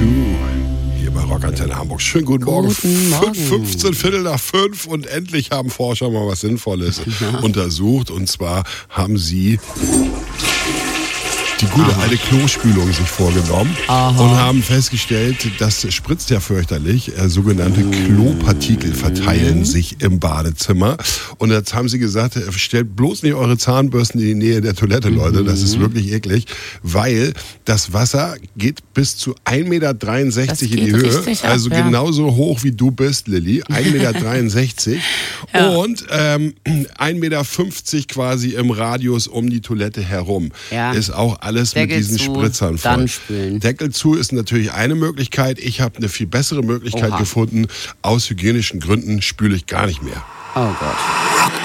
Hier bei Rockantenne Hamburg. Schönen guten Morgen. 15, Viertel nach 5 und endlich haben Forscher mal was Sinnvolles untersucht. Und zwar haben sie die gute alte Klospülung sich vorgenommen und haben festgestellt, das spritzt ja fürchterlich. Sogenannte Klopartikel verteilen sich im Badezimmer. Und jetzt haben sie gesagt, stellt bloß nicht eure Zahnbürsten in die Nähe der Toilette, Leute. Das ist wirklich eklig, weil das Wasser geht bis zu 1,63 Meter in die Höhe. Also genauso hoch wie du bist, Lilly. 1,63 Meter. Und 1,50 Meter quasi im Radius um die Toilette herum. Ja. Ist auch alles Deckel mit diesen Spritzern voll. Dann spülen. Deckel zu ist natürlich eine Möglichkeit. Ich habe eine viel bessere Möglichkeit gefunden. Aus hygienischen Gründen spüle ich gar nicht mehr. Oh Gott.